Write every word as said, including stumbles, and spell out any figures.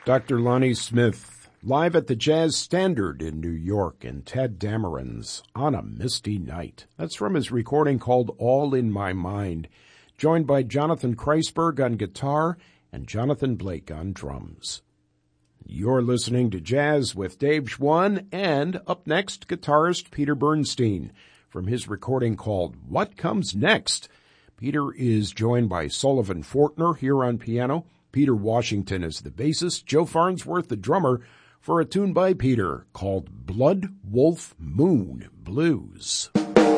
Doctor Lonnie Smith, live at the Jazz Standard in New York, and Ted Dameron's On a Misty Night. That's from his recording called All in My Mind, joined by Jonathan Kreisberg on guitar and Jonathan Blake on drums. You're listening to Jazz with Dave Schwann, and up next, guitarist Peter Bernstein from his recording called What Comes Next. Peter is joined by Sullivan Fortner here on piano. Peter Washington is the bassist, Joe Farnsworth the drummer, for a tune by Peter called Blood Wolf Moon Blues.